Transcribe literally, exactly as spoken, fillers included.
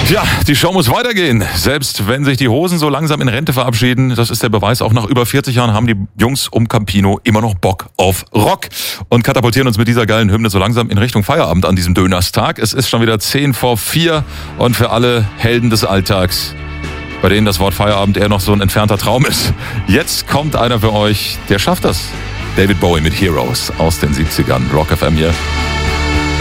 Ja, die Show muss weitergehen. Selbst wenn sich die Hosen so langsam in Rente verabschieden, das ist der Beweis, auch nach über vierzig Jahren haben die Jungs um Campino immer noch Bock auf Rock und katapultieren uns mit dieser geilen Hymne so langsam in Richtung Feierabend an diesem Dönerstag. Es ist schon wieder zehn vor vier und für alle Helden des Alltags, bei denen das Wort Feierabend eher noch so ein entfernter Traum ist. Jetzt kommt einer für euch, der schafft das. David Bowie mit Heroes aus den siebzigern. Rock F M hier.